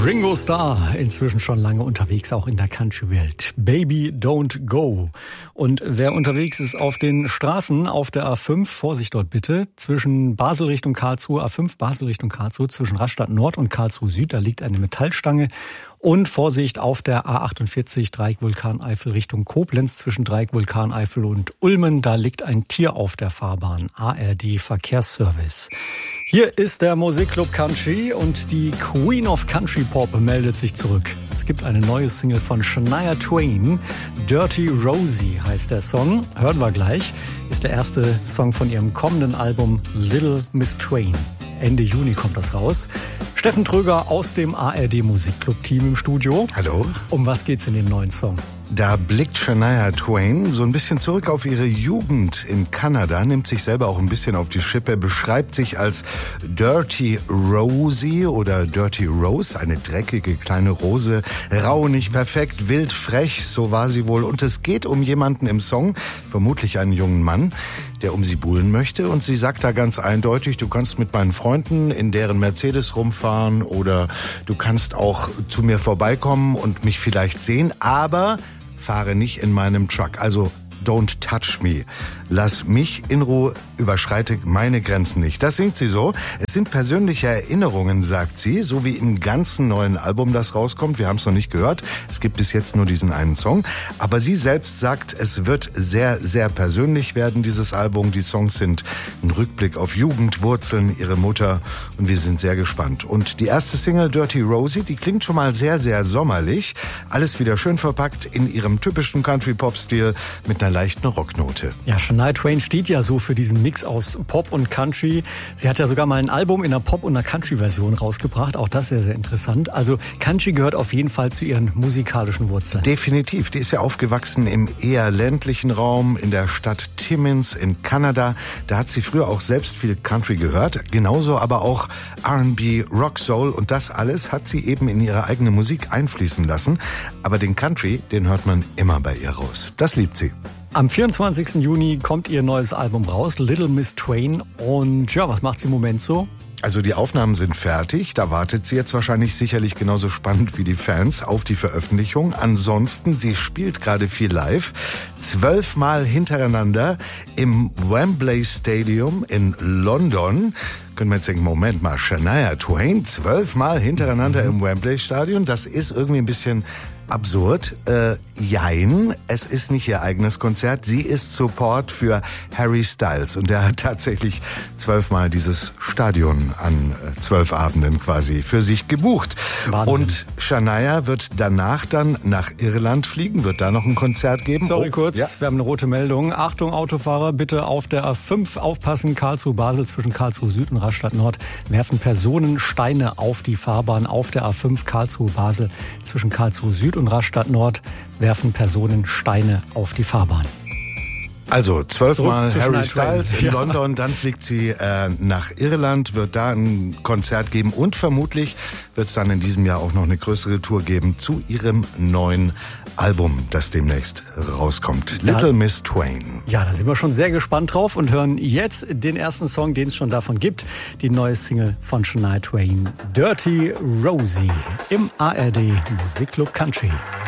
Ringo Starr, inzwischen schon lange unterwegs, auch in der Country-Welt. Baby Don't Go. Und wer unterwegs ist auf den Straßen, auf der A5, Vorsicht dort bitte, zwischen Basel Richtung Karlsruhe, A5 Basel Richtung Karlsruhe, zwischen Rastatt Nord und Karlsruhe Süd, da liegt eine Metallstange. Und Vorsicht auf der A48 Dreieck Vulkaneifel Richtung Koblenz, zwischen Dreieck Vulkaneifel und Ulmen, da liegt ein Tier auf der Fahrbahn. ARD Verkehrsservice. Hier ist der Musikclub Country und die Queen of Country Pop meldet sich zurück. Es gibt eine neue Single von Shania Twain. Dirty Rosie heißt der Song. Hören wir gleich. Ist der erste Song von ihrem kommenden Album Little Miss Twain. Ende Juni kommt das raus. Steffen Tröger aus dem ARD Musikclub-Team im Studio. Hallo. Um was geht's in dem neuen Song? Da blickt Shania Twain so ein bisschen zurück auf ihre Jugend in Kanada, nimmt sich selber auch ein bisschen auf die Schippe, beschreibt sich als Dirty Rosie oder Dirty Rose, eine dreckige kleine Rose, rau, nicht perfekt, wild, frech, so war sie wohl. Und es geht um jemanden im Song, vermutlich einen jungen Mann, der um sie buhlen möchte. Und sie sagt da ganz eindeutig, du kannst mit meinen Freunden in deren Mercedes rumfahren oder du kannst auch zu mir vorbeikommen und mich vielleicht sehen, aber fahre nicht in meinem Truck. Also don't touch me. Lass mich in Ruhe, überschreite meine Grenzen nicht. Das singt sie so. Es sind persönliche Erinnerungen, sagt sie, so wie im ganzen neuen Album, das rauskommt. Wir haben es noch nicht gehört. Es gibt bis jetzt nur diesen einen Song. Aber sie selbst sagt, es wird sehr, sehr persönlich werden, dieses Album. Die Songs sind ein Rückblick auf Jugend, Wurzeln, ihre Mutter. Und wir sind sehr gespannt. Und die erste Single, Dirty Rosie, die klingt schon mal sehr, sehr sommerlich. Alles wieder schön verpackt in ihrem typischen Country-Pop-Stil mit einer leichten Rocknote. Ja, Shania Twain steht ja so für diesen Mix aus Pop und Country. Sie hat ja sogar mal ein Album in einer Pop- und einer Country-Version rausgebracht. Auch das sehr, sehr interessant. Also Country gehört auf jeden Fall zu ihren musikalischen Wurzeln. Definitiv. Die ist ja aufgewachsen im eher ländlichen Raum in der Stadt Timmins in Kanada. Da hat sie früher auch selbst viel Country gehört. Genauso aber auch R&B, Rock, Soul. Und das alles hat sie eben in ihre eigene Musik einfließen lassen. Aber den Country, den hört man immer bei ihr raus. Das liebt sie. Am 24. Juni kommt ihr neues Album raus, Little Miss Twain. Und ja, was macht sie im Moment so? Also die Aufnahmen sind fertig, da wartet sie jetzt wahrscheinlich sicherlich genauso spannend wie die Fans auf die Veröffentlichung. Ansonsten, sie spielt gerade viel live, 12 Mal hintereinander im Wembley Stadium in London. Können wir jetzt denken, Moment mal, Shania Twain, 12 Mal hintereinander im Wembley Stadion, das ist irgendwie ein bisschen absurd. Jein, es ist nicht ihr eigenes Konzert. Sie ist Support für Harry Styles und der hat tatsächlich 12 Mal dieses Stadion an 12 Abenden quasi für sich gebucht. Wahnsinn. Und Shania wird danach dann nach Irland fliegen, wird da noch ein Konzert geben. Sorry, kurz, ja. Wir haben eine rote Meldung. Achtung, Autofahrer, bitte auf der A5 aufpassen. Karlsruhe-Basel zwischen Karlsruhe Süd und Rastatt Nord werfen Personen Steine auf die Fahrbahn. Auf der A5 Karlsruhe-Basel zwischen Karlsruhe Süd und Rastatt Nord werfen Personen Steine auf die Fahrbahn. Also 12 Mal Harry Styles in ja. London, dann fliegt sie nach Irland, wird da ein Konzert geben und vermutlich wird es dann in diesem Jahr auch noch eine größere Tour geben zu ihrem neuen Album, das demnächst rauskommt. Ja. Little Miss Twain. Ja, da sind wir schon sehr gespannt drauf und hören jetzt den ersten Song, den es schon davon gibt. Die neue Single von Shania Twain, Dirty Rosie, im ARD Musikclub Country.